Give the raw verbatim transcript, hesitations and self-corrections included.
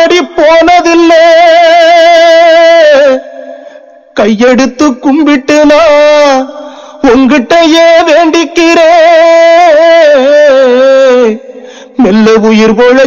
நாடி போனதில்லை, கையெடுத்து கும்பிட்டு நான் உங்கிட்டயே வேண்டிக்கிறேன், மெல்ல உயிர் போல